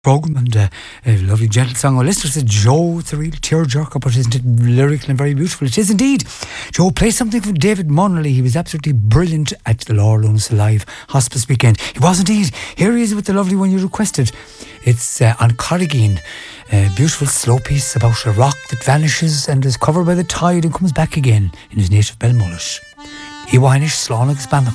Program and a lovely gentle song. Our listener said, Joe, it's a real tearjerker, but isn't it lyrical and very beautiful? It is indeed. Joe, play something from David Munnelly. He was absolutely brilliant at the Laura Loomis Live Hospice Weekend. He was indeed. Here he is with the lovely one you requested. It's on Corrigan. A beautiful slow piece about a rock that vanishes and is covered by the tide and comes back again in his native Belmullet. Iwainish Slánach Spanach.